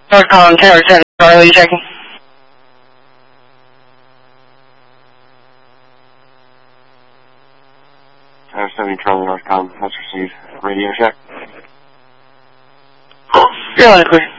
North Column 10 or 10, Charlie checking. 70 Charlie North Column, that's received. Radio check. You're on it, clear.